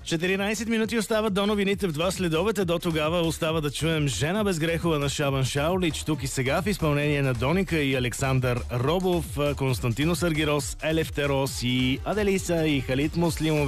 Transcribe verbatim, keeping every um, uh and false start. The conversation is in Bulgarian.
четиринайсет минути остават до новините в два следобед. До тогава остава да чуем Жена безгрехова на Шабан Шаулич. Тук и сега в изпълнение на Доника и Александър Робов, Константинос Аргирос, Елефтерос и Аделиса и Халит Муслимов.